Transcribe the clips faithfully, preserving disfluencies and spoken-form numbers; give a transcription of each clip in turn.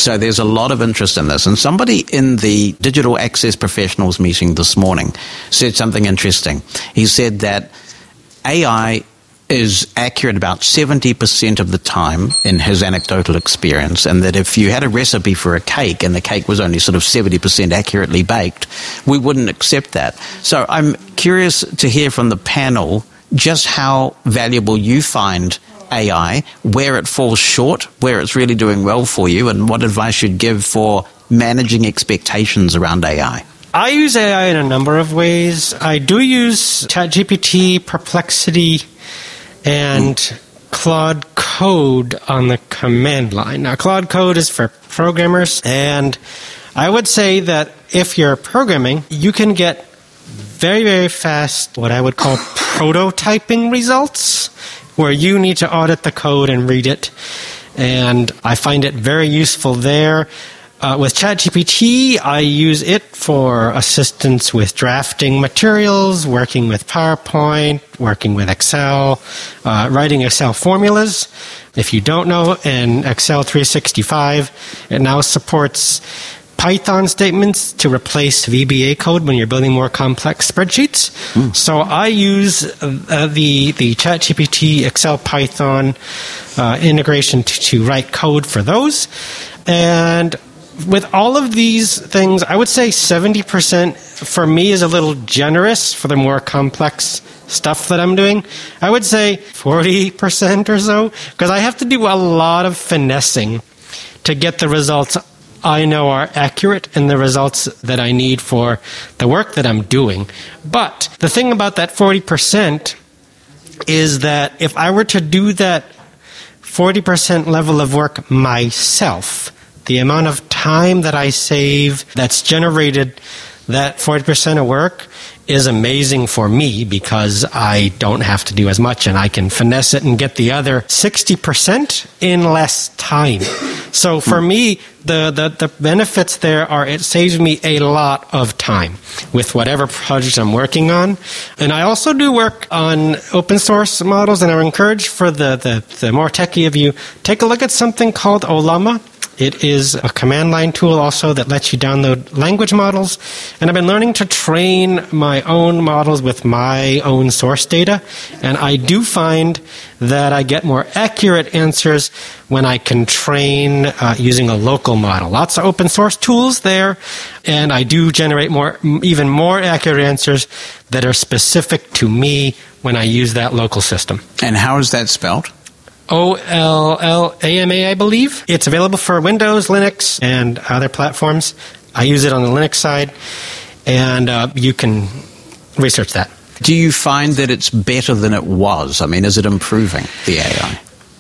So there's a lot of interest in this. And somebody in the Digital Access Professionals meeting this morning said something interesting. He said that A I is accurate about seventy percent of the time in his anecdotal experience, and that if you had a recipe for a cake and the cake was only sort of seventy percent accurately baked, we wouldn't accept that. So I'm curious to hear from the panel just how valuable you find A I, where it falls short, where it's really doing well for you, and what advice you'd give for managing expectations around A I. I use A I in a number of ways. I do use ChatGPT, Perplexity, and Claude Code on the command line. Now, Claude Code is for programmers, and I would say that if you're programming, you can get very, very fast what I would call prototyping results, where you need to audit the code and read it, and I find it very useful there. Uh, with ChatGPT, I use it for assistance with drafting materials, working with PowerPoint, working with Excel, uh, writing Excel formulas. If you don't know, in Excel three sixty-five, it now supports Python statements to replace V B A code when you're building more complex spreadsheets. Mm. So I use uh, the the ChatGPT Excel Python uh, integration to, to write code for those. And with all of these things, I would say seventy percent for me is a little generous for the more complex stuff that I'm doing. I would say forty percent or so, because I have to do a lot of finessing to get the results I know are accurate and the results that I need for the work that I'm doing. But the thing about that forty percent is that if I were to do that forty percent level of work myself, the amount of time that I save that's generated that forty percent of work is amazing for me, because I don't have to do as much and I can finesse it and get the other sixty percent in less time. So for me, the, the, the benefits there are it saves me a lot of time with whatever project I'm working on. And I also do work on open source models, and I encourage for the, the, the more techie of you, take a look at something called Ollama. It is a command line tool also that lets you download language models. And I've been learning to train my own models with my own source data. And I do find that I get more accurate answers when I can train uh, using a local model. Lots of open source tools there. And I do generate more, even more accurate answers that are specific to me when I use that local system. And how is that spelled? O L L A M A, I believe. It's available for Windows, Linux, and other platforms. I use it on the Linux side, and uh, you can research that. Do you find that it's better than it was? I mean, is it improving, the A I?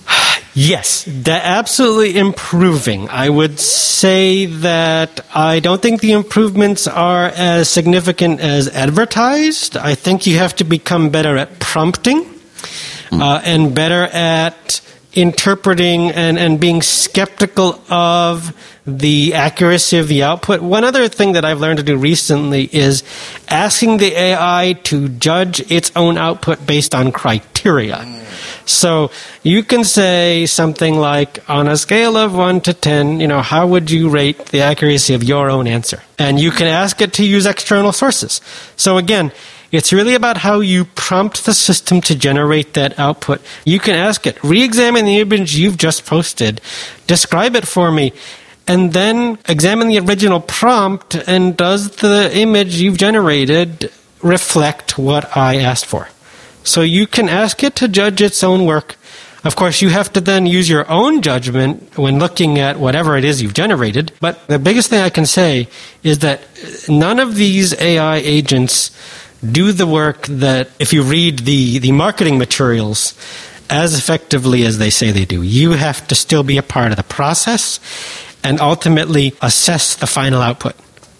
Yes, they're absolutely improving. I would say that I don't think the improvements are as significant as advertised. I think you have to become better at prompting. Uh, and better at interpreting and, and being skeptical of the accuracy of the output. One other thing that I've learned to do recently is asking the A I to judge its own output based on criteria. So you can say something like, on a scale of one to ten, you know, how would you rate the accuracy of your own answer? And you can ask it to use external sources. So again, it's really about how you prompt the system to generate that output. You can ask it, re-examine the image you've just posted, describe it for me, and then examine the original prompt, and does the image you've generated reflect what I asked for? So you can ask it to judge its own work. Of course, you have to then use your own judgment when looking at whatever it is you've generated. But the biggest thing I can say is that none of these A I agents do the work that, if you read the, the marketing materials, as effectively as they say they do. You have to still be a part of the process and ultimately assess the final output.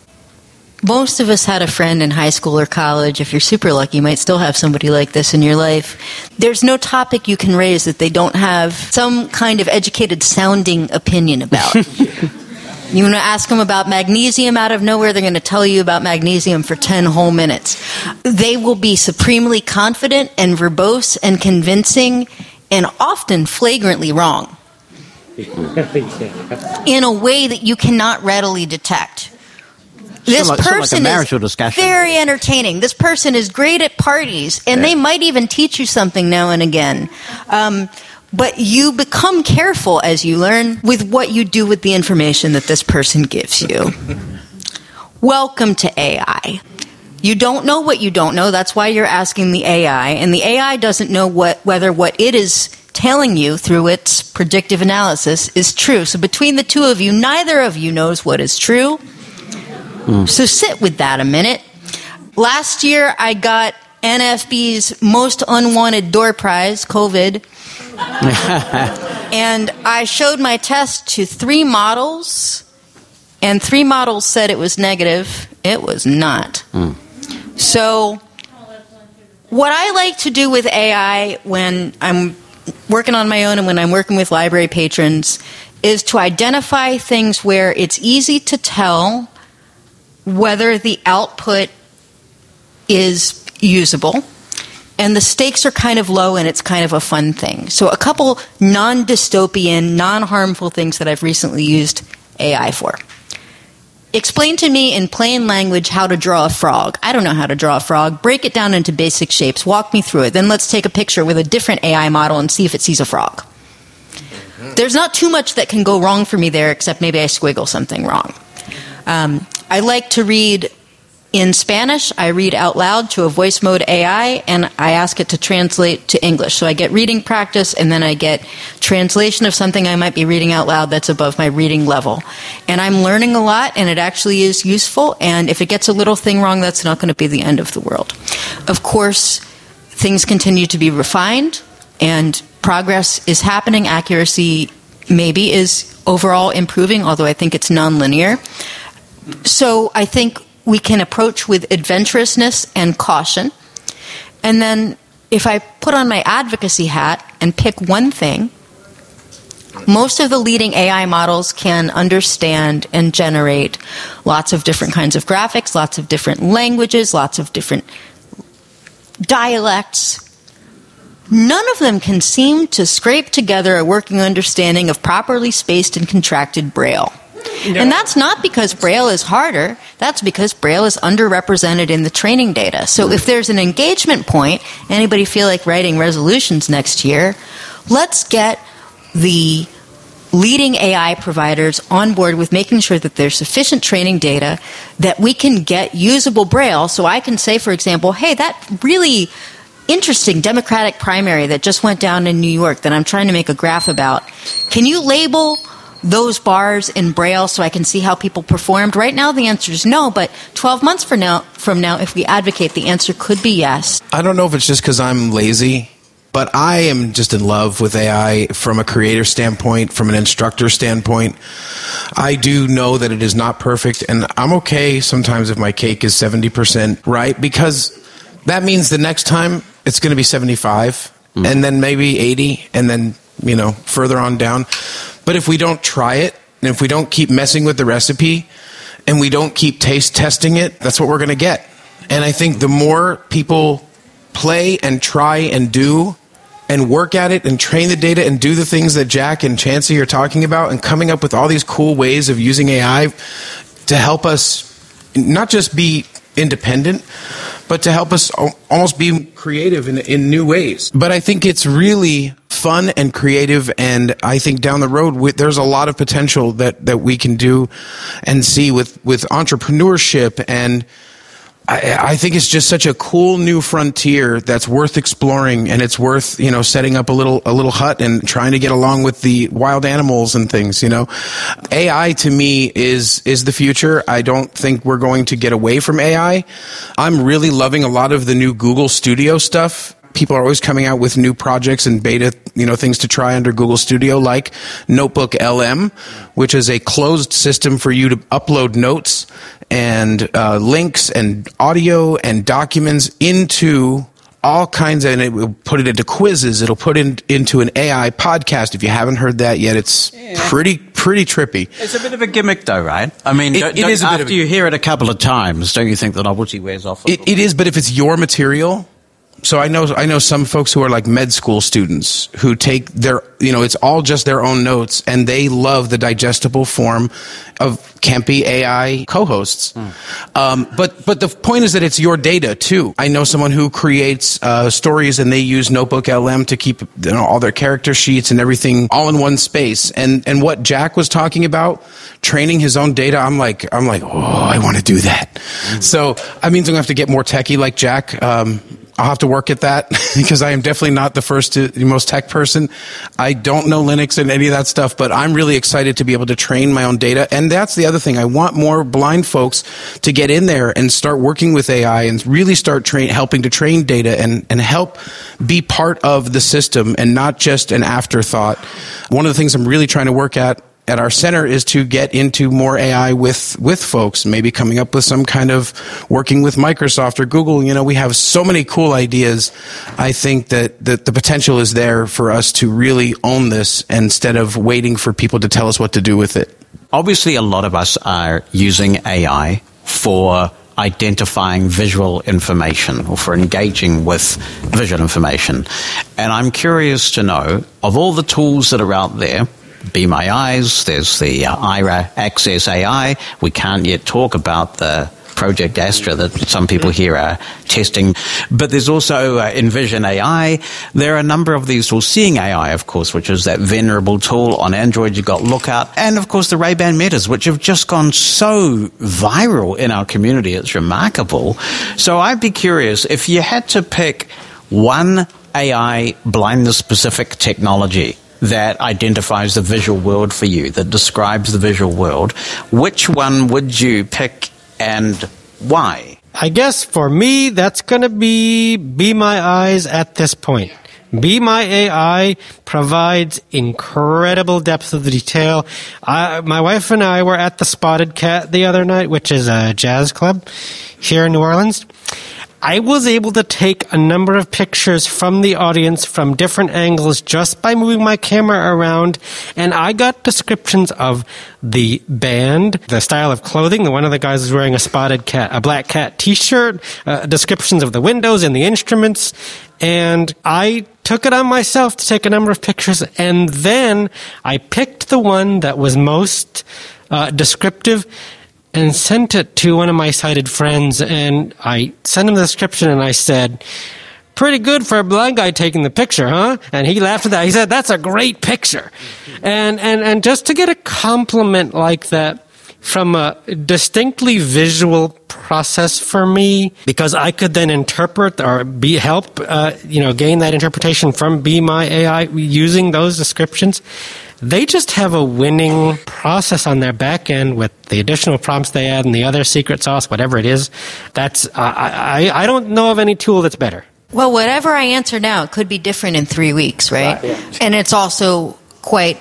Most of us had a friend in high school or college. If you're super lucky, you might still have somebody like this in your life. There's no topic you can raise that they don't have some kind of educated sounding opinion about. You want to ask them about magnesium out of nowhere, they're going to tell you about magnesium for ten whole minutes. They will be supremely confident and verbose and convincing and often flagrantly wrong. in a way that you cannot readily detect. This like, person like is discussion. very entertaining. This person is great at parties, and yeah. they might even teach you something now and again. Um, but you become careful as you learn with what you do with the information that this person gives you. Welcome to A I. You don't know what you don't know. That's why you're asking the A I. And the A I doesn't know what, whether what it is telling you through its predictive analysis is true. So between the two of you, neither of you knows what is true. Mm. So sit with that a minute. Last year, I got N F B's Most Unwanted Door Prize, COVID. And I showed my test to three models, and three models said it was negative. It was not. Mm. So what I like to do with A I when I'm working on my own and when I'm working with library patrons is to identify things where it's easy to tell whether the output is usable and the stakes are kind of low and it's kind of a fun thing. So a couple non-dystopian, non-harmful things that I've recently used A I for. Explain to me in plain language how to draw a frog. I don't know how to draw a frog. Break it down into basic shapes. Walk me through it. Then let's take a picture with a different A I model and see if it sees a frog. Mm-hmm. There's not too much that can go wrong for me there, except maybe I squiggle something wrong. Um, I like to read in Spanish. I read out loud to a voice mode A I, and I ask it to translate to English. So I get reading practice, and then I get translation of something I might be reading out loud that's above my reading level. And I'm learning a lot, and it actually is useful. And if it gets a little thing wrong, that's not going to be the end of the world. Of course, things continue to be refined, and progress is happening. Accuracy maybe is overall improving, although I think it's nonlinear. So I think we can approach with adventurousness and caution. And then if I put on my advocacy hat and pick one thing, most of the leading A I models can understand and generate lots of different kinds of graphics, lots of different languages, lots of different dialects. None of them can seem to scrape together a working understanding of properly spaced and contracted Braille. No. And that's not because Braille is harder. That's because Braille is underrepresented in the training data. So if there's an engagement point, anybody feel like writing resolutions next year, let's get the leading A I providers on board with making sure that there's sufficient training data that we can get usable Braille. So I can say, for example, hey, that really interesting Democratic primary that just went down in New York that I'm trying to make a graph about, can you label those bars in Braille so I can see how people performed? Right now the answer is no, but twelve months from now, from now, if we advocate, the answer could be yes. I don't know if it's just because I'm lazy, but I am just in love with A I from a creator standpoint, from an instructor standpoint. I do know that it is not perfect, and I'm okay sometimes if my cake is seventy percent right, because that means the next time it's going to be seventy-five, mm. and then maybe eighty, and then, you know, further on down. But if we don't try it, and if we don't keep messing with the recipe, and we don't keep taste testing it, that's what we're going to get. And I think the more people play and try and do and work at it and train the data and do the things that Jack and Chancey are talking about and coming up with all these cool ways of using A I to help us not just be independent, but to help us almost be creative in, in new ways. But I think it's really fun and creative, and I think down the road we, there's a lot of potential that, that we can do and see with, with entrepreneurship, and I, I think it's just such a cool new frontier that's worth exploring, and it's worth, you know, setting up a little a little hut and trying to get along with the wild animals and things, you know. A I to me is is the future. I don't think we're going to get away from A I. I'm really loving a lot of the new Google Studio stuff. People are always coming out with new projects and beta, you know, things to try under Google Studio, like Notebook L M, which is a closed system for you to upload notes and uh, links and audio and documents into all kinds of, and it will put it into quizzes. It'll put it in, into an A I podcast. If you haven't heard that yet, it's yeah. pretty pretty trippy. It's a bit of a gimmick, though, right? I mean, it, don't, it don't, is a after bit of a, you hear it a couple of times, don't you think the novelty wears off? A it, it is, but if it's your material, So I know I know some folks who are like med school students who take their, you know, it's all just their own notes, and they love the digestible form of campy A I co-hosts. Mm. Um, but but the point is that it's your data too. I know someone who creates uh, stories, and they use Notebook L M to keep, you know, all their character sheets and everything all in one space. And and what Jack was talking about, training his own data, I'm like I'm like, oh, I want to do that. Mm. So that means I'm gonna have to get more techie like Jack. Um, I'll have to work at that because I am definitely not the first, to, the most tech person. I don't know Linux and any of that stuff, but I'm really excited to be able to train my own data. And that's the other thing. I want more blind folks to get in there and start working with A I and really start train, helping to train data and, and help be part of the system and not just an afterthought. One of the things I'm really trying to work at at our center is to get into more A I with, with folks, maybe coming up with some kind of working with Microsoft or Google. You know, we have so many cool ideas. I think that, that the potential is there for us to really own this instead of waiting for people to tell us what to do with it. Obviously, a lot of us are using A I for identifying visual information or for engaging with visual information. And I'm curious to know, of all the tools that are out there, Be My Eyes, there's the uh, Aira Access A I. We can't yet talk about the Project Astra that some people here are testing. But there's also uh, Envision A I. There are a number of these tools. Seeing A I, of course, which is that venerable tool. On Android, you've got Lookout. And, of course, the Ray-Ban Metas, which have just gone so viral in our community. It's remarkable. So I'd be curious, if you had to pick one A I blindness-specific technology that identifies the visual world for you, that describes the visual world, which one would you pick and why? I guess for me, that's going to be Be My Eyes at this point. Be My A I provides incredible depth of detail. I, my wife and I were at the Spotted Cat the other night, which is a jazz club here in New Orleans. I was able to take a number of pictures from the audience from different angles just by moving my camera around, and I got descriptions of the band, the style of clothing. The one of the guys was wearing a Spotted Cat, a Black Cat t-shirt, uh, descriptions of the windows and the instruments, and I took it on myself to take a number of pictures, and then I picked the one that was most uh, descriptive and sent it to one of my sighted friends, and I sent him the description, and I said, pretty good for a blind guy taking the picture, huh? And he laughed at that. He said, that's a great picture. And, and, and just to get a compliment like that from a distinctly visual process for me, because I could then interpret or be help, uh, you know, gain that interpretation from Be My A I using those descriptions. They just have a winning process on their back end with the additional prompts they add and the other secret sauce, whatever it is. That's I, I, I don't know of any tool that's better. Well, whatever I answer now, it could be different in three weeks, right? right yeah. And it's also quite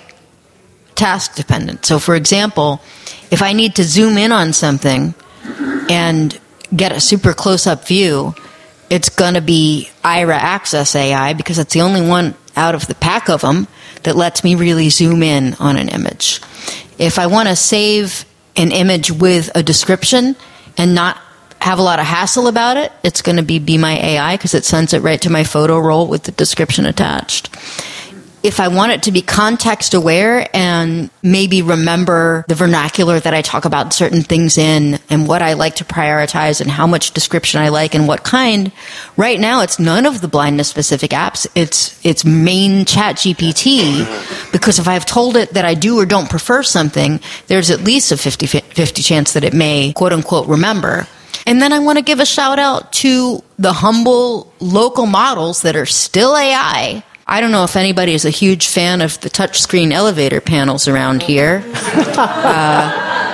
task dependent. So, for example, if I need to zoom in on something and get a super close-up view, it's going to be Aira Access A I because it's the only one out of the pack of them that lets me really zoom in on an image. If I want to save an image with a description and not have a lot of hassle about it, it's going to be Be My A I because it sends it right to my photo roll with the description attached. If I want it to be context aware and maybe remember the vernacular that I talk about certain things in and what I like to prioritize and how much description I like and what kind, right now it's none of the blindness specific apps. It's it's main Chat G P T, because if I've told it that I do or don't prefer something, there's at least a fifty fifty chance that it may quote unquote remember. And then I want to give a shout out to the humble local models that are still A I. I don't know if anybody is a huge fan of the touchscreen elevator panels around here. uh,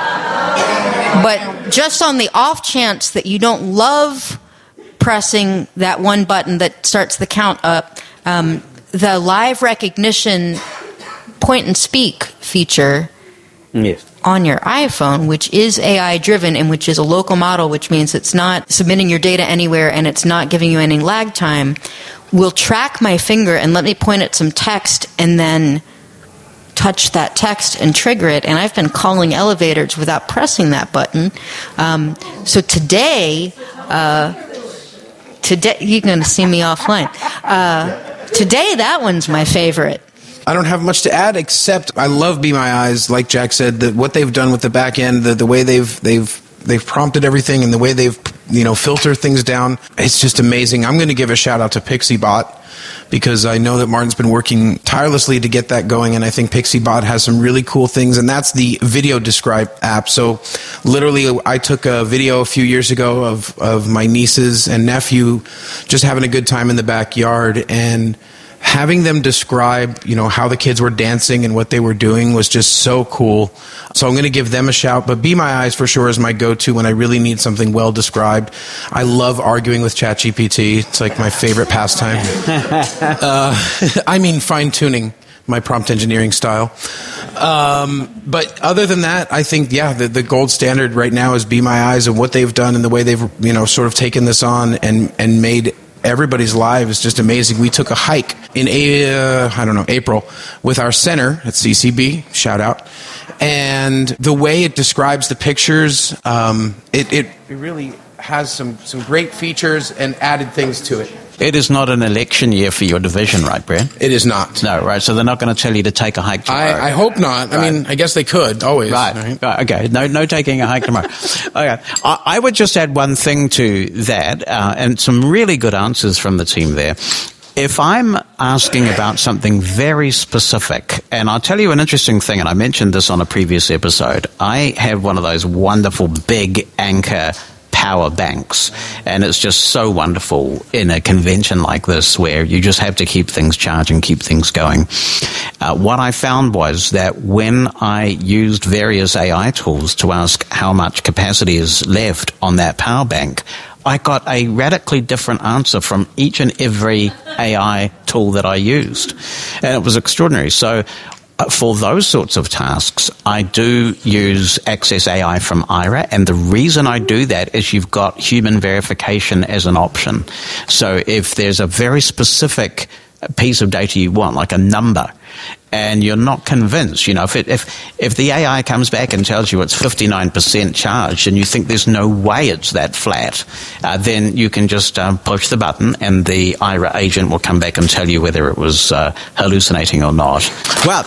but just on the off chance that you don't love pressing that one button that starts the count up, um, the live recognition point and speak feature yes. on your iPhone, which is A I driven and which is a local model, which means it's not submitting your data anywhere and it's not giving you any lag time, will track my finger and let me point at some text and then touch that text and trigger it. And I've been calling elevators without pressing that button. Um, so today, uh, today, you're going to see me offline. Uh, today, that one's my favorite. I don't have much to add except I love Be My Eyes. Like Jack said, the, what they've done with the back end, the, the way they've they've they've prompted everything, and the way they've you know filtered things down, it's just amazing. I'm going to give a shout out to PixieBot because I know that Martin's been working tirelessly to get that going, and I think PixieBot has some really cool things, and that's the Video Describe app. So literally, I took a video a few years ago of of my nieces and nephew just having a good time in the backyard, and having them describe, you know, how the kids were dancing and what they were doing was just so cool. So I'm going to give them a shout. But Be My Eyes for sure is my go-to when I really need something well described. I love arguing with ChatGPT. It's like my favorite pastime. uh, I mean, fine-tuning my prompt engineering style. Um, but other than that, I think, yeah, the, the gold standard right now is Be My Eyes, and what they've done and the way they've, you know, sort of taken this on and, and made everybody's life is just amazing. We took a hike in uh, I don't know April with our center at C C B. Shout out! And the way it describes the pictures, um, it, it it really has some some great features and added things to it. It is not an election year for your division, right, Brad? It is not. No, right. So they're not going to tell you to take a hike tomorrow. I, I hope not. Right. I mean, I guess they could always. Right. right? right. Okay. No, no taking a hike tomorrow. Okay. I, I would just add one thing to that, uh, and some really good answers from the team there. If I'm asking about something very specific, and I'll tell you an interesting thing, and I mentioned this on a previous episode, I have one of those wonderful big Anker power banks, and it's just so wonderful in a convention like this where you just have to keep things charging, keep things going. Uh, what I found was that when I used various A I tools to ask how much capacity is left on that power bank, I got a radically different answer from each and every A I tool that I used, and it was extraordinary. So for those sorts of tasks, I do use Access A I from Aira, and the reason I do that is you've got human verification as an option. So if there's a very specific piece of data you want, like a number, and you're not convinced, you know, if it, if if the A I comes back and tells you it's fifty-nine percent charged and you think there's no way it's that flat, uh, then you can just uh, push the button and the Aira agent will come back and tell you whether it was uh, hallucinating or not. Well,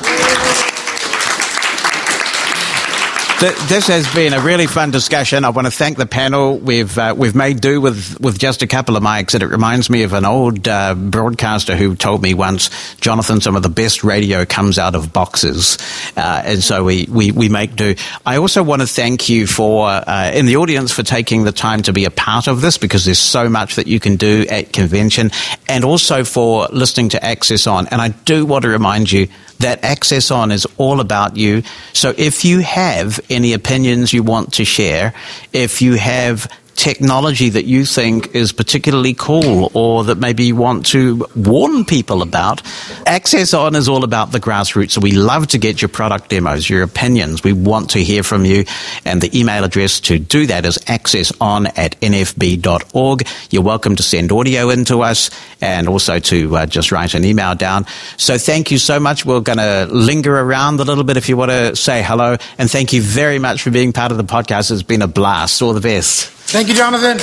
this has been a really fun discussion. I want to thank the panel. We've uh, we've made do with, with just a couple of mics, and it reminds me of an old uh, broadcaster who told me once, Jonathan, some of the best radio comes out of boxes, uh, and so we, we, we make do. I also want to thank you for, uh, in the audience, for taking the time to be a part of this, because there's so much that you can do at convention, and also for listening to Access On. And I do want to remind you that Access On is all about you. So if you have any opinions you want to share, if you have technology that you think is particularly cool or that maybe you want to warn people about, Access On is all about the grassroots. So we love to get your product demos, your opinions. We want to hear from you. And the email address to do that is accesson at n f b dot org. You're welcome to send audio into us and also to uh, just write an email down. So thank you so much. We're going to linger around a little bit if you want to say hello. And thank you very much for being part of the podcast. It's been a blast. All the best. Thank you, Jonathan.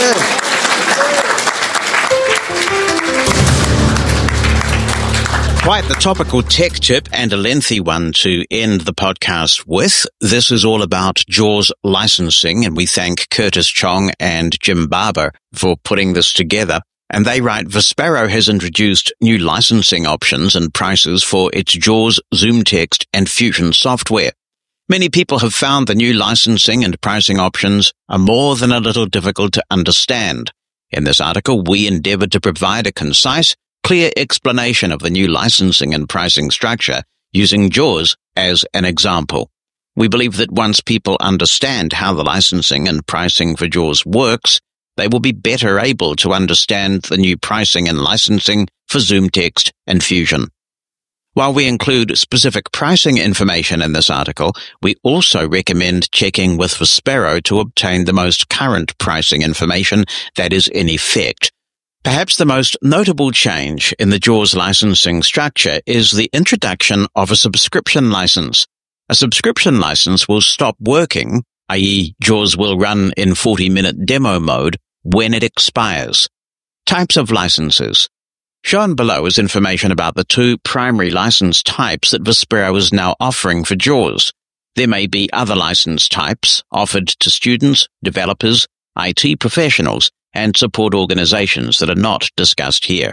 Quite the topical tech tip, and a lengthy one to end the podcast with. This is all about JAWS licensing, and we thank Curtis Chong and Jim Barber for putting this together. And they write, Vispero has introduced new licensing options and prices for its JAWS, ZoomText, and Fusion software. Many people have found the new licensing and pricing options are more than a little difficult to understand. In this article, we endeavored to provide a concise, clear explanation of the new licensing and pricing structure using JAWS as an example. We believe that once people understand how the licensing and pricing for JAWS works, they will be better able to understand the new pricing and licensing for ZoomText and Fusion. While we include specific pricing information in this article, we also recommend checking with Vispero to obtain the most current pricing information that is in effect. Perhaps the most notable change in the JAWS licensing structure is the introduction of a subscription license. A subscription license will stop working, that is, JAWS will run in forty-minute demo mode, when it expires. Types of licenses. Shown below is information about the two primary license types that Vispero is now offering for JAWS. There may be other license types offered to students, developers, I T professionals, and support organizations that are not discussed here.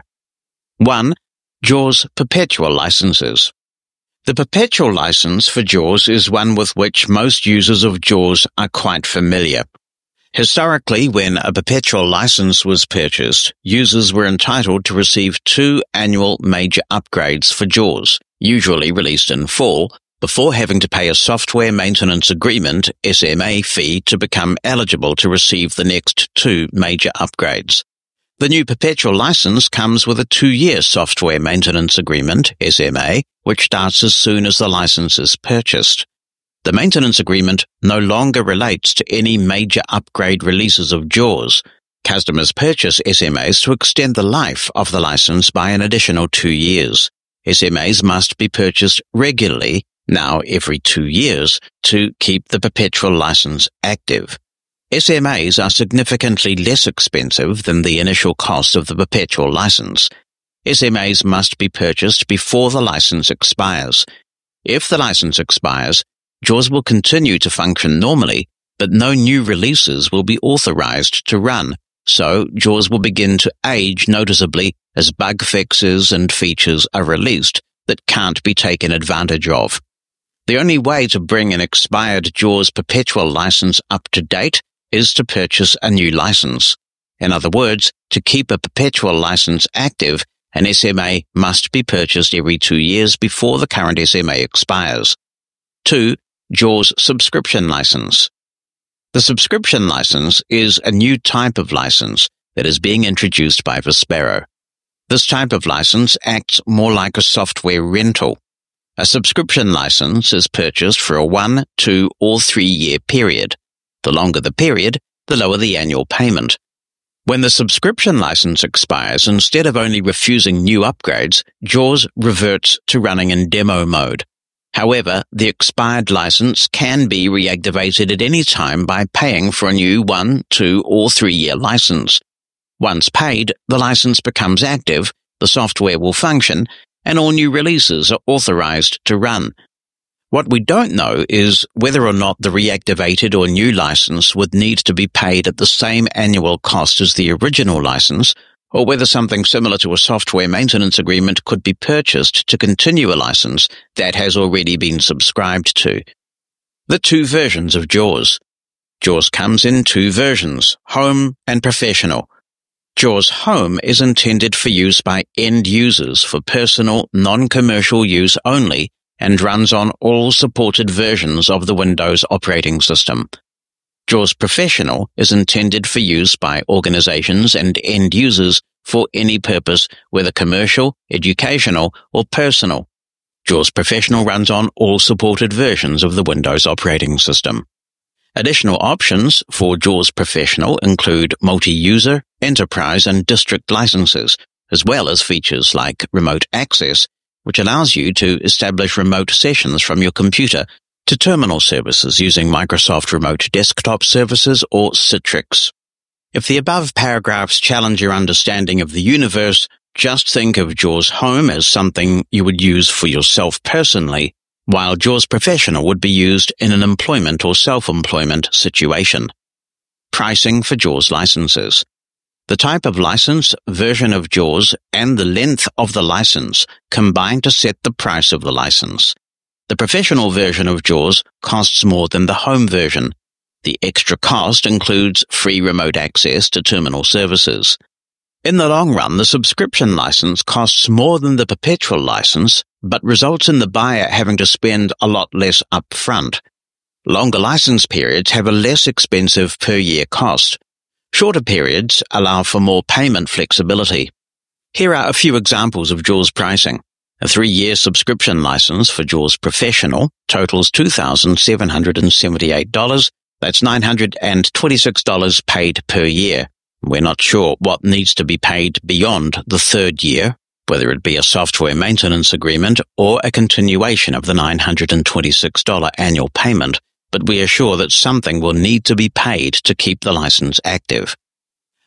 one. JAWS Perpetual Licenses. The perpetual license for JAWS is one with which most users of JAWS are quite familiar. Historically, when a perpetual license was purchased, users were entitled to receive two annual major upgrades for JAWS, usually released in fall, before having to pay a Software Maintenance Agreement S M A fee to become eligible to receive the next two major upgrades. The new perpetual license comes with a two-year Software Maintenance Agreement S M A, which starts as soon as the license is purchased. The maintenance agreement no longer relates to any major upgrade releases of JAWS. Customers purchase S M As to extend the life of the license by an additional two years. S M As must be purchased regularly, now every two years, to keep the perpetual license active. S M As are significantly less expensive than the initial cost of the perpetual license. S M As must be purchased before the license expires. If the license expires, JAWS will continue to function normally, but no new releases will be authorized to run, so JAWS will begin to age noticeably as bug fixes and features are released that can't be taken advantage of. The only way to bring an expired JAWS perpetual license up to date is to purchase a new license. In other words, to keep a perpetual license active, an S M A must be purchased every two years before the current S M A expires. two. JAWS Subscription License. The subscription license is a new type of license that is being introduced by Vispero. This type of license acts more like a software rental. A subscription license is purchased for a one, two, or three-year period. The longer the period, the lower the annual payment. When the subscription license expires, instead of only refusing new upgrades, JAWS reverts to running in demo mode. However, the expired license can be reactivated at any time by paying for a new one, two, or three-year license. Once paid, the license becomes active, the software will function, and all new releases are authorized to run. What we don't know is whether or not the reactivated or new license would need to be paid at the same annual cost as the original license, or whether something similar to a software maintenance agreement could be purchased to continue a license that has already been subscribed to. The two versions of JAWS. JAWS comes in two versions, Home and Professional. JAWS Home is intended for use by end users for personal, non-commercial use only and runs on all supported versions of the Windows operating system. JAWS Professional is intended for use by organizations and end users for any purpose, whether commercial, educational, or personal. JAWS Professional runs on all supported versions of the Windows operating system. Additional options for JAWS Professional include multi-user, enterprise, and district licenses, as well as features like remote access, which allows you to establish remote sessions from your computer to terminal services using Microsoft Remote Desktop Services or Citrix. If the above paragraphs challenge your understanding of the universe, just think of JAWS Home as something you would use for yourself personally, while JAWS Professional would be used in an employment or self-employment situation. Pricing for JAWS licenses. The type of license, version of JAWS, and the length of the license combine to set the price of the license. The professional version of JAWS costs more than the home version. The extra cost includes free remote access to terminal services. In the long run, the subscription license costs more than the perpetual license, but results in the buyer having to spend a lot less upfront. Longer license periods have a less expensive per-year cost. Shorter periods allow for more payment flexibility. Here are a few examples of JAWS pricing. A three-year subscription license for JAWS Professional totals two thousand seven hundred seventy-eight dollars. That's nine hundred twenty-six dollars paid per year. We're not sure what needs to be paid beyond the third year, whether it be a software maintenance agreement or a continuation of the nine hundred twenty-six dollars annual payment, but we are sure that something will need to be paid to keep the license active.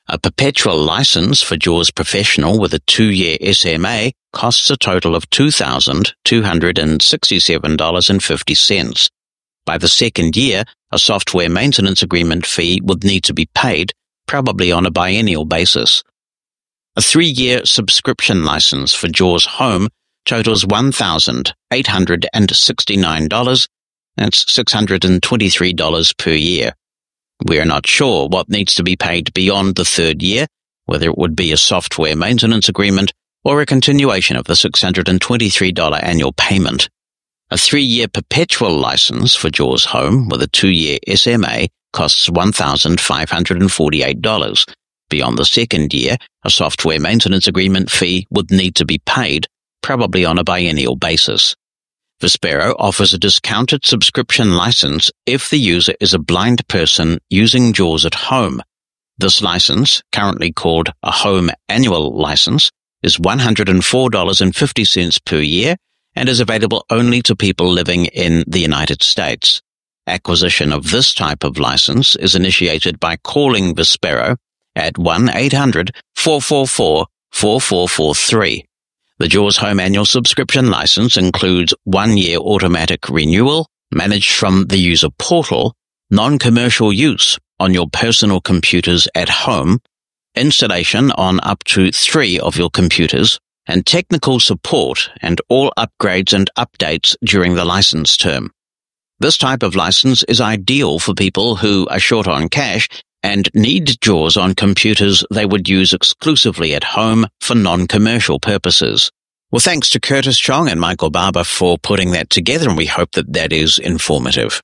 A perpetual license for JAWS Professional with a two-year S M A costs a total of two thousand two hundred sixty-seven dollars and fifty cents. By the second year, a software maintenance agreement fee would need to be paid, probably on a biennial basis. A three-year subscription license for JAWS Home totals one thousand eight hundred sixty-nine dollars. That's six hundred twenty-three dollars per year. We are not sure what needs to be paid beyond the third year, whether it would be a software maintenance agreement or a continuation of the six hundred twenty-three dollars annual payment. A three-year perpetual license for JAWS Home with a two-year S M A costs one thousand five hundred forty-eight dollars. Beyond the second year, a software maintenance agreement fee would need to be paid, probably on a biennial basis. Vispero offers a discounted subscription license if the user is a blind person using JAWS at home. This license, currently called a Home Annual License, is one hundred four dollars and fifty cents per year and is available only to people living in the United States. Acquisition of this type of license is initiated by calling Vispero at one eight hundred four four four four four four three. The JAWS Home Annual Subscription License includes one-year automatic renewal, managed from the user portal, non-commercial use on your personal computers at home, installation on up to three of your computers, and technical support and all upgrades and updates during the license term. This type of license is ideal for people who are short on cash and need JAWS on computers they would use exclusively at home for non-commercial purposes. Well, thanks to Curtis Chong and Michael Barber for putting that together, and we hope that that is informative.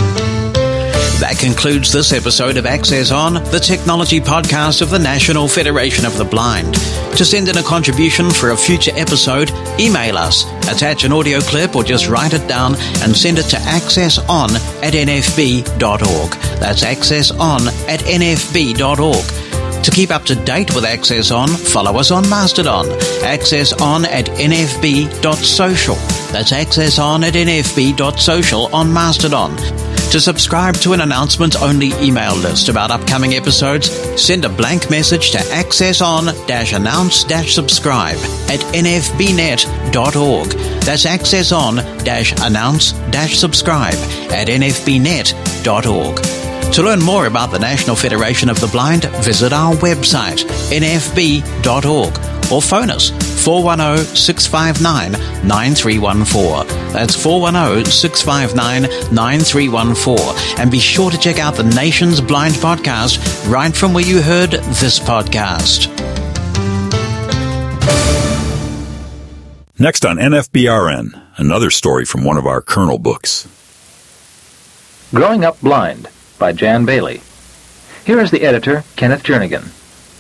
That concludes this episode of Access On, the technology podcast of the National Federation of the Blind. To send in a contribution for a future episode, email us, attach an audio clip, or just write it down and send it to accesson at n f b dot org. That's accesson at n f b dot org. To keep up to date with Access On, follow us on Mastodon, accesson at n f b dot social. That's accesson at n f b dot social on Mastodon. To subscribe to an announcement-only email list about upcoming episodes, send a blank message to accesson-announce-subscribe at n f b net dot org. That's accesson-announce-subscribe at n f b net dot org. To learn more about the National Federation of the Blind, visit our website, n f b dot org, or phone us, four one zero, six five nine, nine three one four. That's four one zero, six five nine, nine three one four. And be sure to check out the Nation's Blind podcast right from where you heard this podcast. Next on N F B R N, another story from one of our Kernel books. Growing Up Blind by Jan Bailey. Here is the editor, Kenneth Jernigan.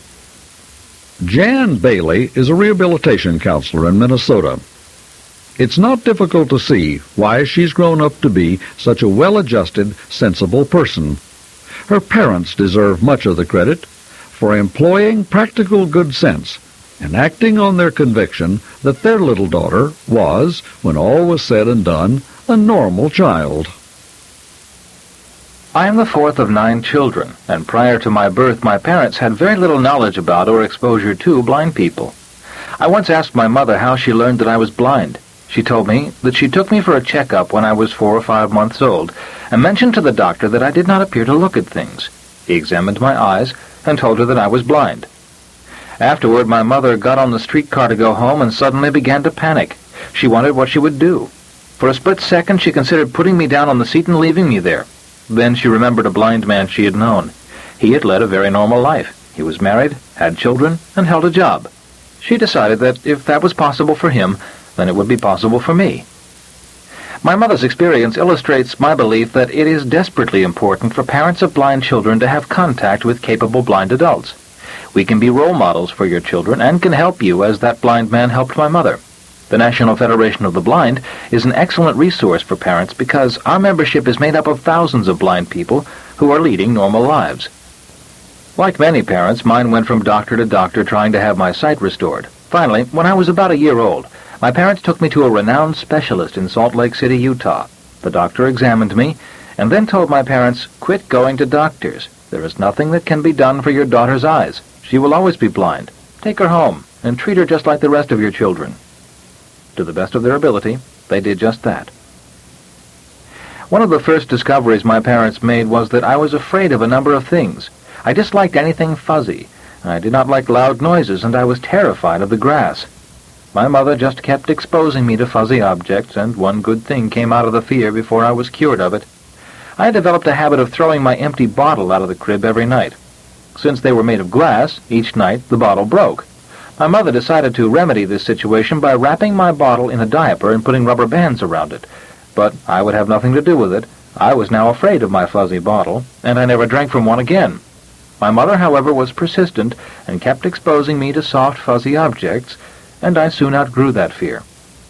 Jan Bailey is a rehabilitation counselor in Minnesota. It's not difficult to see why she's grown up to be such a well-adjusted, sensible person. Her parents deserve much of the credit for employing practical good sense and acting on their conviction that their little daughter was, when all was said and done, a normal child. I am the fourth of nine children, and prior to my birth my parents had very little knowledge about or exposure to blind people. I once asked my mother how she learned that I was blind. She told me that she took me for a checkup when I was four or five months old, and mentioned to the doctor that I did not appear to look at things. He examined my eyes and told her that I was blind. Afterward, my mother got on the streetcar to go home and suddenly began to panic. She wondered what she would do. For a split second, she considered putting me down on the seat and leaving me there. Then she remembered a blind man she had known. He had led a very normal life. He was married, had children, and held a job. She decided that if that was possible for him, then it would be possible for me. My mother's experience illustrates my belief that it is desperately important for parents of blind children to have contact with capable blind adults. We can be role models for your children and can help you as that blind man helped my mother. The National Federation of the Blind is an excellent resource for parents because our membership is made up of thousands of blind people who are leading normal lives. Like many parents, mine went from doctor to doctor trying to have my sight restored. Finally, when I was about a year old, my parents took me to a renowned specialist in Salt Lake City, Utah. The doctor examined me and then told my parents, "Quit going to doctors. There is nothing that can be done for your daughter's eyes. She will always be blind. Take her home and treat her just like the rest of your children." To the best of their ability, they did just that. One of the first discoveries my parents made was that I was afraid of a number of things. I disliked anything fuzzy. I did not like loud noises, and I was terrified of the grass. My mother just kept exposing me to fuzzy objects, and one good thing came out of the fear before I was cured of it. I had developed a habit of throwing my empty bottle out of the crib every night. Since they were made of glass, each night the bottle broke. My mother decided to remedy this situation by wrapping my bottle in a diaper and putting rubber bands around it. But I would have nothing to do with it. I was now afraid of my fuzzy bottle, and I never drank from one again. My mother, however, was persistent and kept exposing me to soft, fuzzy objects, and I soon outgrew that fear.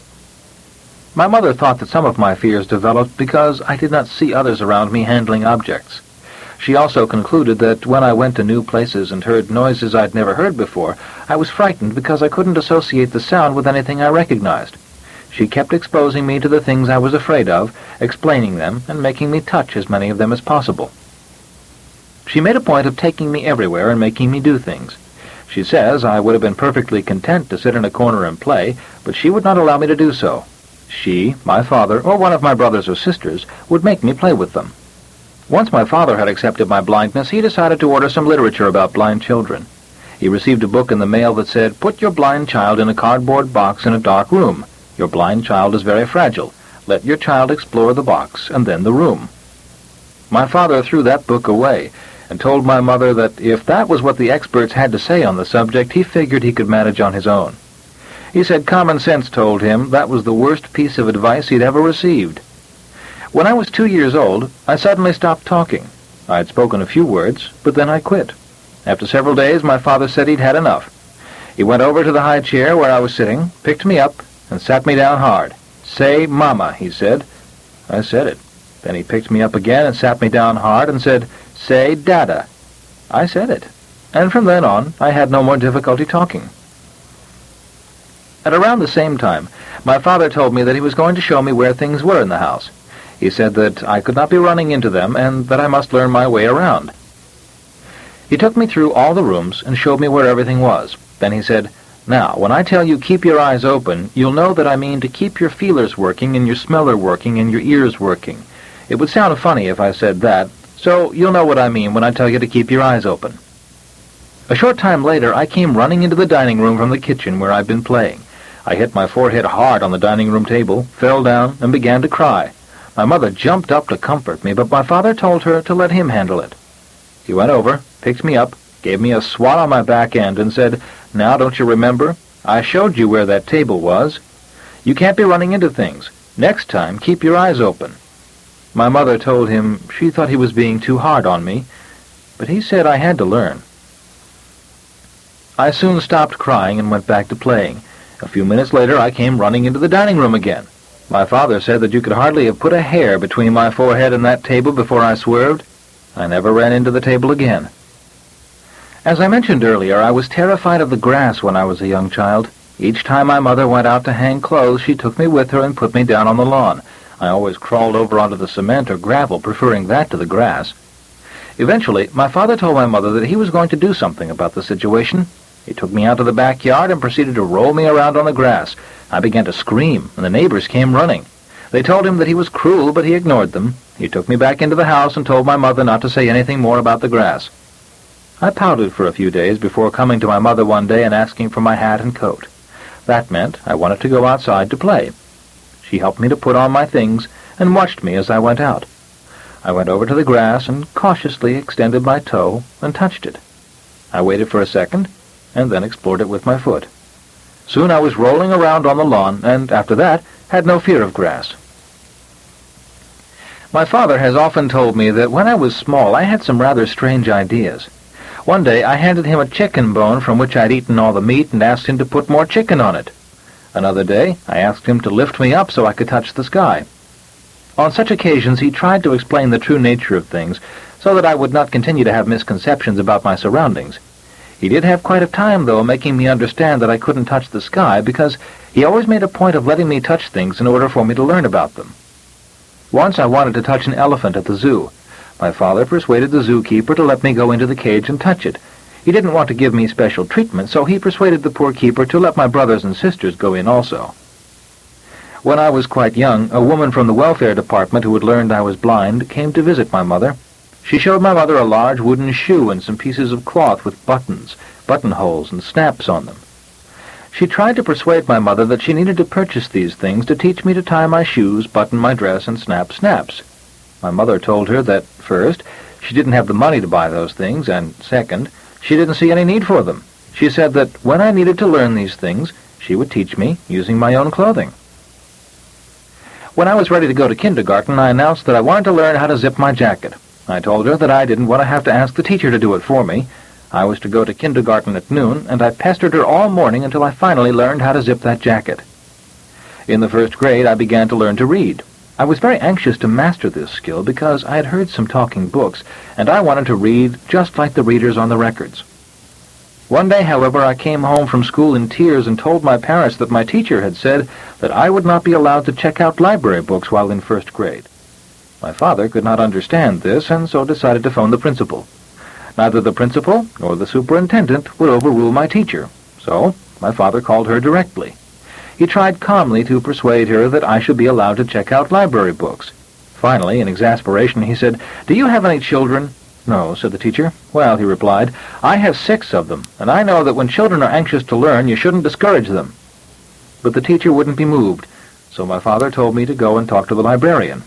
My mother thought that some of my fears developed because I did not see others around me handling objects. She also concluded that when I went to new places and heard noises I'd never heard before, I was frightened because I couldn't associate the sound with anything I recognized. She kept exposing me to the things I was afraid of, explaining them, and making me touch as many of them as possible. She made a point of taking me everywhere and making me do things. She says I would have been perfectly content to sit in a corner and play, but she would not allow me to do so. She, my father, or one of my brothers or sisters would make me play with them. Once my father had accepted my blindness, he decided to order some literature about blind children. He received a book in the mail that said, "Put your blind child in a cardboard box in a dark room. Your blind child is very fragile. Let your child explore the box and then the room." My father threw that book away and told my mother that if that was what the experts had to say on the subject, he figured he could manage on his own. He said common sense told him that was the worst piece of advice he'd ever received. When I was two years old, I suddenly stopped talking. I had spoken a few words, but then I quit. After several days, my father said he'd had enough. He went over to the high chair where I was sitting, picked me up, and sat me down hard. "Say, Mama," he said. I said it. Then he picked me up again and sat me down hard and said, "Say, Dada." I said it. And from then on, I had no more difficulty talking. At around the same time, my father told me that he was going to show me where things were in the house. He said that I could not be running into them and that I must learn my way around. He took me through all the rooms and showed me where everything was. Then he said, "Now, when I tell you keep your eyes open, you'll know that I mean to keep your feelers working and your smeller working and your ears working. It would sound funny if I said that, so you'll know what I mean when I tell you to keep your eyes open." A short time later, I came running into the dining room from the kitchen where I'd been playing. I hit my forehead hard on the dining room table, fell down, and began to cry. My mother jumped up to comfort me, but my father told her to let him handle it. He went over, picked me up, gave me a swat on my back end, and said, "Now, don't you remember? I showed you where that table was. You can't be running into things. Next time, keep your eyes open." My mother told him she thought he was being too hard on me, but he said I had to learn. I soon stopped crying and went back to playing. A few minutes later, I came running into the dining room again. My father said that you could hardly have put a hair between my forehead and that table before I swerved. I never ran into the table again. As I mentioned earlier, I was terrified of the grass when I was a young child. Each time my mother went out to hang clothes, she took me with her and put me down on the lawn. I always crawled over onto the cement or gravel, preferring that to the grass. Eventually, my father told my mother that he was going to do something about the situation. He took me out to the backyard and proceeded to roll me around on the grass. I began to scream, and the neighbors came running. They told him that he was cruel, but he ignored them. He took me back into the house and told my mother not to say anything more about the grass. I pouted for a few days before coming to my mother one day and asking for my hat and coat. That meant I wanted to go outside to play. She helped me to put on my things and watched me as I went out. I went over to the grass and cautiously extended my toe and touched it. I waited for a second and then explored it with my foot. Soon I was rolling around on the lawn, and after that had no fear of grass. My father has often told me that when I was small I had some rather strange ideas. One day I handed him a chicken bone from which I'd eaten all the meat and asked him to put more chicken on it. Another day I asked him to lift me up so I could touch the sky. On such occasions he tried to explain the true nature of things so that I would not continue to have misconceptions about my surroundings. He did have quite a time, though, making me understand that I couldn't touch the sky because he always made a point of letting me touch things in order for me to learn about them. Once I wanted to touch an elephant at the zoo. My father persuaded the zookeeper to let me go into the cage and touch it. He didn't want to give me special treatment, so he persuaded the poor keeper to let my brothers and sisters go in also. When I was quite young, a woman from the welfare department who had learned I was blind came to visit my mother. She showed my mother a large wooden shoe and some pieces of cloth with buttons, buttonholes, and snaps on them. She tried to persuade my mother that she needed to purchase these things to teach me to tie my shoes, button my dress, and snap snaps. My mother told her that, first, she didn't have the money to buy those things, and, second, she didn't see any need for them. She said that when I needed to learn these things, she would teach me using my own clothing. When I was ready to go to kindergarten, I announced that I wanted to learn how to zip my jacket. I told her that I didn't want to have to ask the teacher to do it for me. I was to go to kindergarten at noon, and I pestered her all morning until I finally learned how to zip that jacket. In the first grade, I began to learn to read. I was very anxious to master this skill because I had heard some talking books, and I wanted to read just like the readers on the records. One day, however, I came home from school in tears and told my parents that my teacher had said that I would not be allowed to check out library books while in first grade. My father could not understand this, and so decided to phone the principal. Neither the principal nor the superintendent would overrule my teacher, so my father called her directly. He tried calmly to persuade her that I should be allowed to check out library books. Finally, in exasperation, he said, "Do you have any children?" "No," said the teacher. "Well," he replied, "I have six of them, and I know that when children are anxious to learn, you shouldn't discourage them." But the teacher wouldn't be moved, so my father told me to go and talk to the librarian.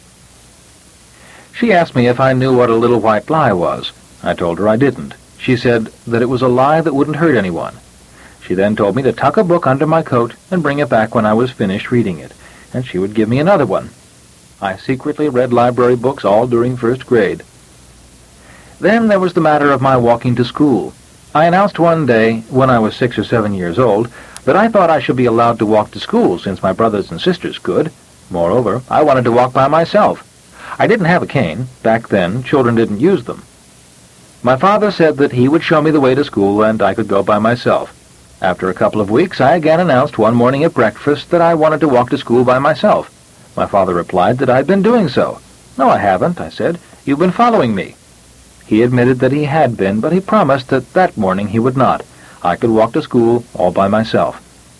She asked me if I knew what a little white lie was. I told her I didn't. She said that it was a lie that wouldn't hurt anyone. She then told me to tuck a book under my coat and bring it back when I was finished reading it, and she would give me another one. I secretly read library books all during first grade. Then there was the matter of my walking to school. I announced one day, when I was six or seven years old, that I thought I should be allowed to walk to school since my brothers and sisters could. Moreover, I wanted to walk by myself. I didn't have a cane. Back then, children didn't use them. My father said that he would show me the way to school and I could go by myself. After a couple of weeks, I again announced one morning at breakfast that I wanted to walk to school by myself. My father replied that I'd been doing so. "No, I haven't," I said. "You've been following me." He admitted that he had been, but he promised that that morning he would not. I could walk to school all by myself.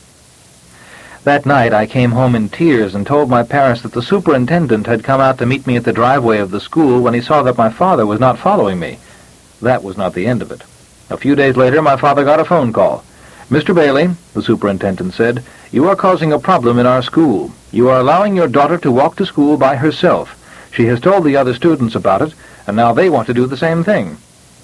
That night I came home in tears and told my parents that the superintendent had come out to meet me at the driveway of the school when he saw that my father was not following me. That was not the end of it. A few days later my father got a phone call. "Mister Bailey," the superintendent said, "you are causing a problem in our school. You are allowing your daughter to walk to school by herself. She has told the other students about it, and now they want to do the same thing."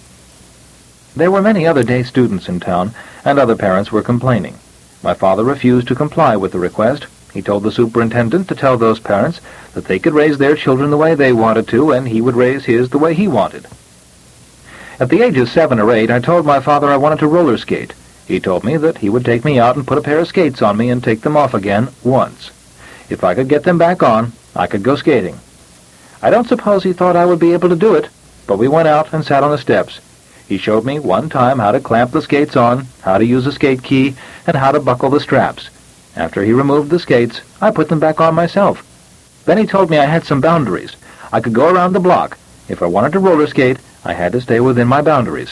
There were many other day students in town, and other parents were complaining. My father refused to comply with the request. He told the superintendent to tell those parents that they could raise their children the way they wanted to, and he would raise his the way he wanted. At the age of seven or eight, I told my father I wanted to roller skate. He told me that he would take me out and put a pair of skates on me and take them off again once. If I could get them back on, I could go skating. I don't suppose he thought I would be able to do it, but we went out and sat on the steps. He showed me one time how to clamp the skates on, how to use a skate key, and how to buckle the straps. After he removed the skates, I put them back on myself. Then he told me I had some boundaries. I could go around the block. If I wanted to roller skate, I had to stay within my boundaries.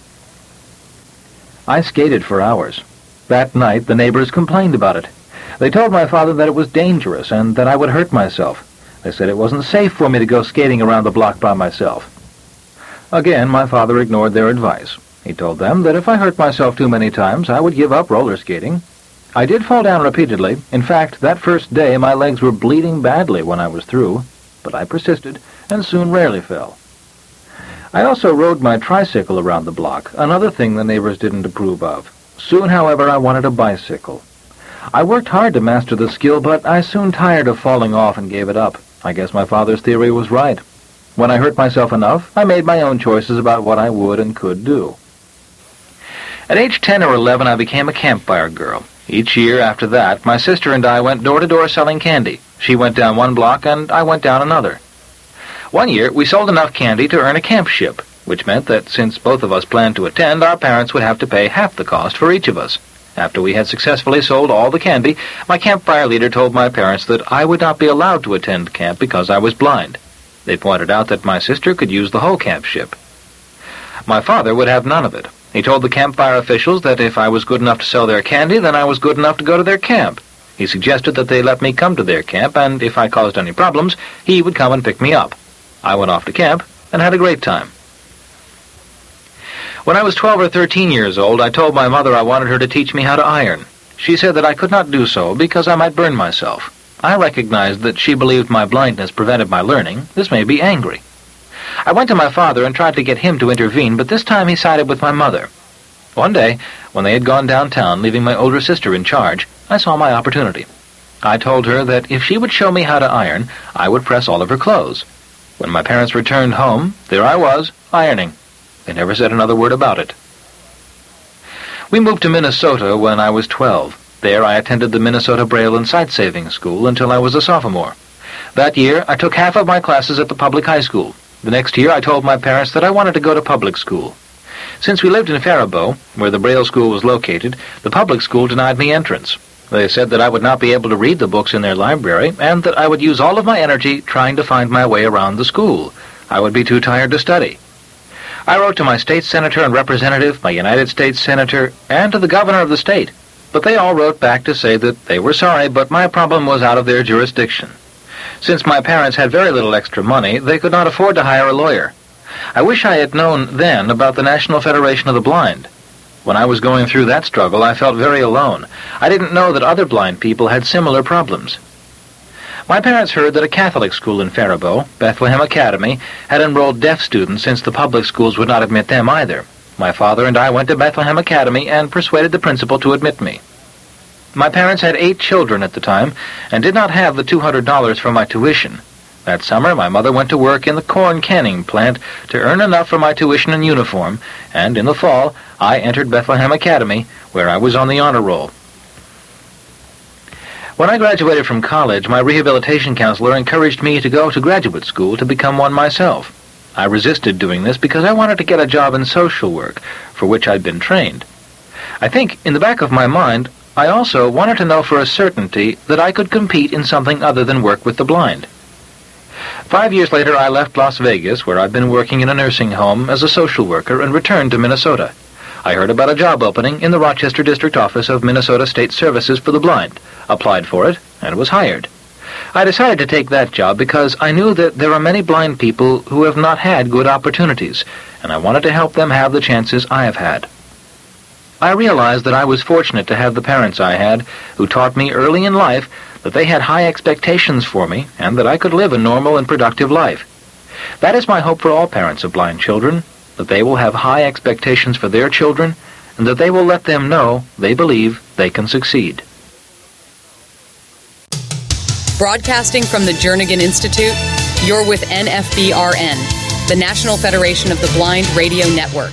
I skated for hours. That night, the neighbors complained about it. They told my father that it was dangerous and that I would hurt myself. They said it wasn't safe for me to go skating around the block by myself. Again, my father ignored their advice. He told them that if I hurt myself too many times, I would give up roller skating. I did fall down repeatedly. In fact, that first day my legs were bleeding badly when I was through, but I persisted and soon rarely fell. I also rode my tricycle around the block, another thing the neighbors didn't approve of. Soon, however, I wanted a bicycle. I worked hard to master the skill, but I soon tired of falling off and gave it up. I guess my father's theory was right. When I hurt myself enough, I made my own choices about what I would and could do. At age ten or eleven, I became a campfire girl. Each year after that, my sister and I went door to door selling candy. She went down one block, and I went down another. One year, we sold enough candy to earn a campship, which meant that since both of us planned to attend, our parents would have to pay half the cost for each of us. After we had successfully sold all the candy, my campfire leader told my parents that I would not be allowed to attend camp because I was blind. They pointed out that my sister could use the whole camp ship. My father would have none of it. He told the campfire officials that if I was good enough to sell their candy, then I was good enough to go to their camp. He suggested that they let me come to their camp, and if I caused any problems, he would come and pick me up. I went off to camp and had a great time. When I was twelve or thirteen years old, I told my mother I wanted her to teach me how to iron. She said that I could not do so because I might burn myself. I recognized that she believed my blindness prevented my learning. This made me angry. I went to my father and tried to get him to intervene, but this time he sided with my mother. One day, when they had gone downtown, leaving my older sister in charge, I saw my opportunity. I told her that if she would show me how to iron, I would press all of her clothes. When my parents returned home, there I was, ironing. They never said another word about it. We moved to Minnesota when I was twelve. There I attended the Minnesota Braille and Sight Saving School until I was a sophomore. That year, I took half of my classes at the public high school. The next year, I told my parents that I wanted to go to public school. Since we lived in Faribault, where the Braille school was located, the public school denied me entrance. They said that I would not be able to read the books in their library, and that I would use all of my energy trying to find my way around the school. I would be too tired to study. I wrote to my state senator and representative, my United States senator, and to the governor of the state, but they all wrote back to say that they were sorry, but my problem was out of their jurisdiction. Since my parents had very little extra money, they could not afford to hire a lawyer. I wish I had known then about the National Federation of the Blind. When I was going through that struggle, I felt very alone. I didn't know that other blind people had similar problems. My parents heard that a Catholic school in Faribault, Bethlehem Academy, had enrolled deaf students since the public schools would not admit them either. My father and I went to Bethlehem Academy and persuaded the principal to admit me. My parents had eight children at the time and did not have the two hundred dollars for my tuition. That summer, my mother went to work in the corn canning plant to earn enough for my tuition and uniform, and in the fall, I entered Bethlehem Academy, where I was on the honor roll. When I graduated from college, my rehabilitation counselor encouraged me to go to graduate school to become one myself. I resisted doing this because I wanted to get a job in social work, for which I'd been trained. I think, in the back of my mind, I also wanted to know for a certainty that I could compete in something other than work with the blind. Five years later, I left Las Vegas, where I'd been working in a nursing home as a social worker, and returned to Minnesota. I heard about a job opening in the Rochester District Office of Minnesota State Services for the Blind, applied for it, and was hired. I decided to take that job because I knew that there are many blind people who have not had good opportunities, and I wanted to help them have the chances I have had. I realized that I was fortunate to have the parents I had, who taught me early in life that they had high expectations for me, and that I could live a normal and productive life. That is my hope for all parents of blind children, that they will have high expectations for their children, and that they will let them know they believe they can succeed. Broadcasting from the Jernigan Institute, you're with N F B R N, the National Federation of the Blind Radio Network.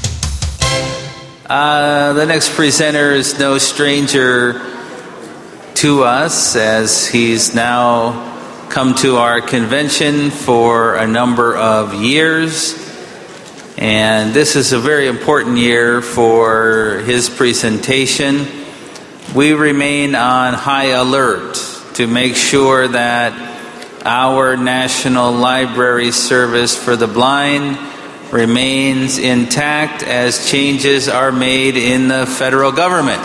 Uh, the next presenter is no stranger to us, as he's now come to our convention for a number of years. And this is a very important year for his presentation. We remain on high alert to make sure that our National Library Service for the Blind remains intact as changes are made in the federal government.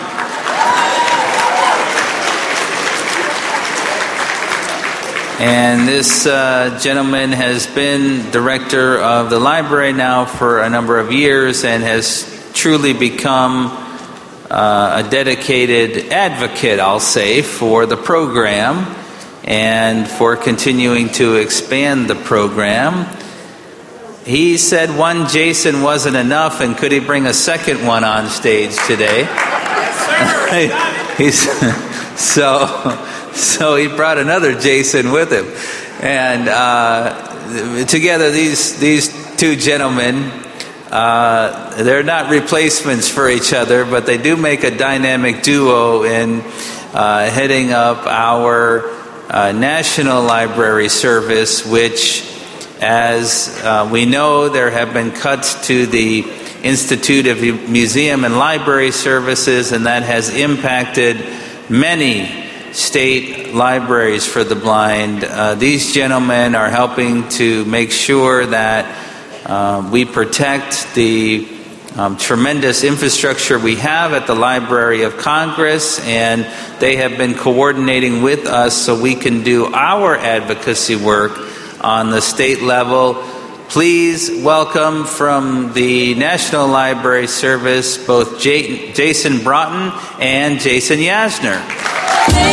And this uh, gentleman has been director of the library now for a number of years and has truly become uh, a dedicated advocate, I'll say, for the program and for continuing to expand the program. He said one Jason wasn't enough, and could he bring a second one on stage today? Yes, sir. He's, so... So he brought another Jason with him. And uh, together, these these two gentlemen, uh, they're not replacements for each other, but they do make a dynamic duo in uh, heading up our uh, National Library Service, which, as uh, we know, there have been cuts to the Institute of Museum and Library Services, and that has impacted many state libraries for the blind. Uh, these gentlemen are helping to make sure that uh, we protect the um, tremendous infrastructure we have at the Library of Congress, and they have been coordinating with us so we can do our advocacy work on the state level. Please welcome from the National Library Service both J- Jason Broughton and Jason Yasner.